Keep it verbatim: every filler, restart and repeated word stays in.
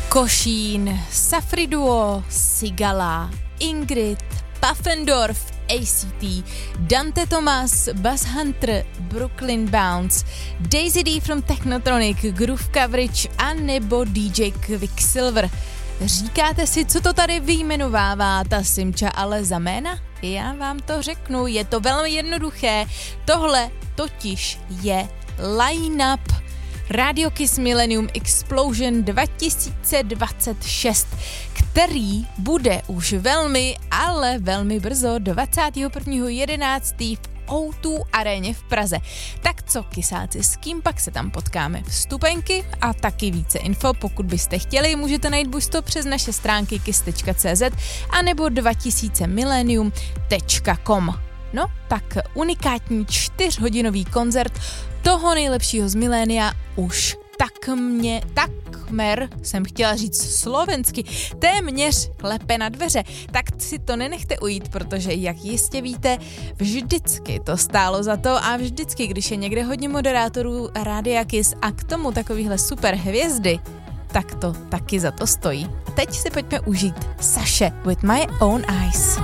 Košín, Safriduo, Sigala, Ingrid, Puffendorf, A C T, Dante Thomas, Buzz Hunter, Brooklyn Bounce, Daisy D from Technotronic, Groove Coverage a nebo D J Quicksilver. Říkáte si, co to tady vyjmenovává ta Simča, ale za jména? Já vám to řeknu, je to velmi jednoduché. Tohle totiž je line-up Radio Kiss Millennium Explosion dva tisíce dvacet šest, který bude už velmi, ale velmi brzo dvacátého prvního jedenáctého v ó dva aréně v Praze. Tak co, kysáci, s kým pak se tam potkáme? Vstupenky a taky více info, pokud byste chtěli, můžete najít buď to přes naše stránky kiss tečka cé zet anebo dva tisíce millennium tečka com. No, tak unikátní čtyřhodinový koncert toho nejlepšího z milénia už tak mě, takmer, jsem chtěla říct slovensky, téměř klepe na dveře. Tak si to nenechte ujít, protože jak jistě víte, vždycky to stálo za to a vždycky, když je někde hodně moderátorů Rádia Kiss a k tomu takovýhle super hvězdy, tak to taky za to stojí. A teď si pojďme užít Saše with My Own Eyes.